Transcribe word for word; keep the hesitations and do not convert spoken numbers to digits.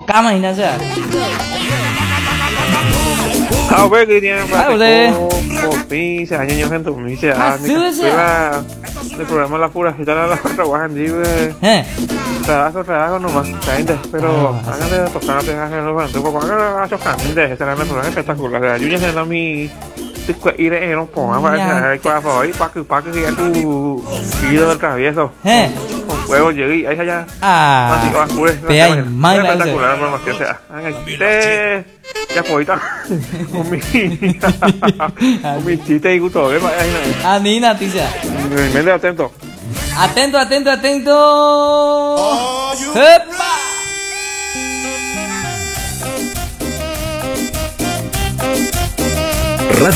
cama y nada. A ver qué tiene Ah, usted. por mí, se años en tu misa. Ah, sí, sí. El programa La Pura Gitana la trabajan libre. Eh. Trabajo, trabajo nomás, gente, pero háganle tocar de hacer los bandos, porque hagan a chocar, de esa naturaleza espectacular. Yo ya sé, no mi ir en un poema para que para hoy, para que para que ya tu ido del travieso. Eh. Con huevo llegué, ahí allá. Ah. Pe hay más espectacular, no más que sea. Este ya poita. Con mi con mi chiste y gusto, ve, Ah, ni noticia. Me le atento. Atento, atento, atento. ¡Epa! Radio